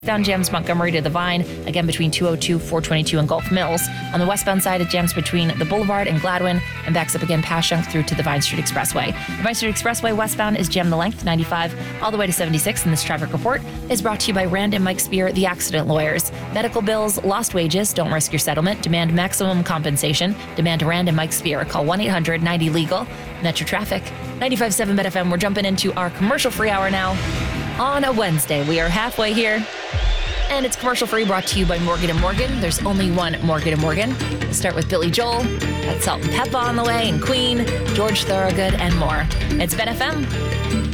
Down jams Montgomery to the Vine, again between 202, 422, and Gulf Mills. On the westbound side, it jams between the Boulevard and Gladwin and backs up again past Yonge through to the Vine Street Expressway. The Vine Street Expressway westbound is jammed the length, 95, all the way to 76, and this traffic report is brought to you by Rand and Mike Spear, the accident lawyers. Medical bills, lost wages, don't risk your settlement, demand maximum compensation, demand Rand and Mike Spear. Call 1-800-90-LEGAL. Metro Traffic, 95.7 Bet FM. We're jumping into our commercial-free hour now. On a Wednesday, we are halfway here. And it's commercial-free, brought to you by Morgan & Morgan. There's only one Morgan & Morgan. We'll start with Billy Joel, got Salt and Peppa on the way, and Queen, George Thorogood, and more. It's Bet FM.